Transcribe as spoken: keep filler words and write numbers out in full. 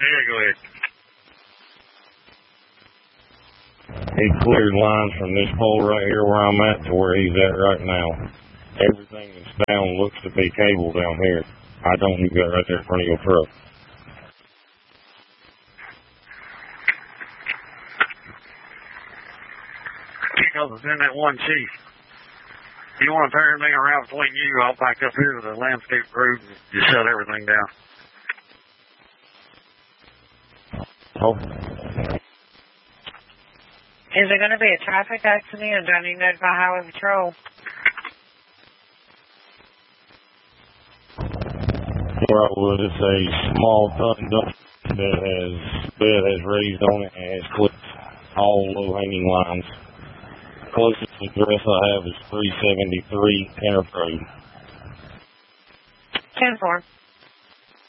Yeah, go ahead. He cleared lines from this pole right here where I'm at to where he's at right now. Everything that's down looks to be cable down here. I don't think that right there in front of your truck. Because it's in that one chief. If you want to turn me around between you, I'll back up here to the landscape crew and just shut everything down. Oh. Is there going to be a traffic accident or do I need to notify Highway Patrol? Well, it's a small ton dump that has bed has raised on it and has clipped all low-hanging lines. Closest address I have is three seventy-three Enterprise. ten four.